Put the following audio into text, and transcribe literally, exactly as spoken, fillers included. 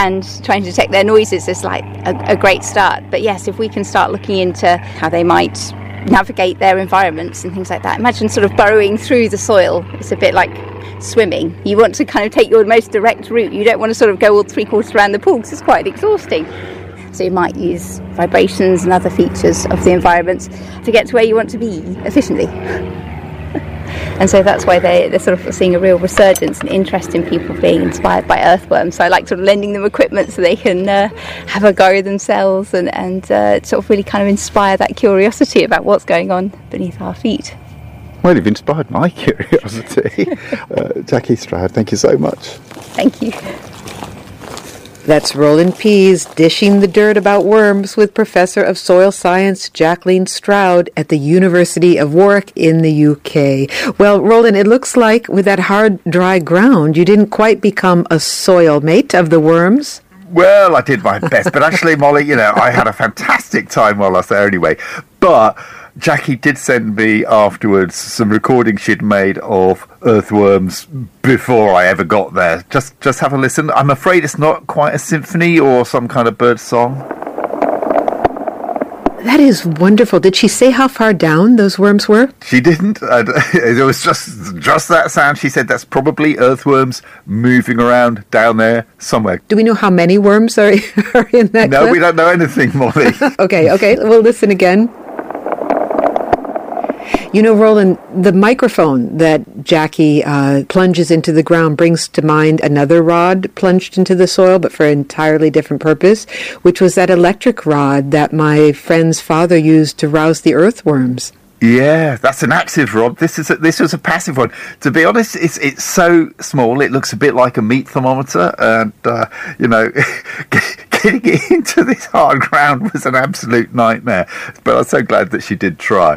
and trying to detect their noises is like a, a great start. But yes, if we can start looking into how they might navigate their environments and things like that. Imagine sort of burrowing through the soil. It's a bit like swimming. You want to kind of take your most direct route. You don't want to sort of go all three quarters around the pool because it's quite exhausting. So you might use vibrations and other features of the environment to get to where you want to be efficiently. And so that's why they, they're sort of seeing a real resurgence and interest in people being inspired by earthworms. So I like sort of lending them equipment so they can uh, have a go themselves and, and uh, sort of really kind of inspire that curiosity about what's going on beneath our feet. Well, you've inspired my curiosity. uh, Jackie Stroud, thank you so much. Thank you. That's Roland Pease dishing the dirt about worms with Professor of Soil Science Jacqueline Stroud at the University of Warwick in the U K. Well, Roland, it looks like with that hard, dry ground, you didn't quite become a soil mate of the worms. Well, I did my best, but actually, Molly, you know, I had a fantastic time while I was there anyway. But Jackie did send me afterwards some recordings she'd made of earthworms before I ever got there. Just just have a listen. I'm afraid it's not quite a symphony or some kind of bird song. That is wonderful. Did she say how far down those worms were? She didn't. Uh, it was just just that sound. She said that's probably earthworms moving around down there somewhere. Do we know how many worms are, are in that No, clip? we don't know anything, Molly. okay, okay. We'll listen again. You know, Roland, the microphone that Jackie uh, plunges into the ground brings to mind another rod plunged into the soil, but for an entirely different purpose, which was that electric rod that my friend's father used to rouse the earthworms. Yeah, that's an active rod. This is a, this was a passive one. To be honest, it's it's so small. It looks a bit like a meat thermometer, and uh, you know, getting it into this hard ground was an absolute nightmare. But I'm so glad that she did try.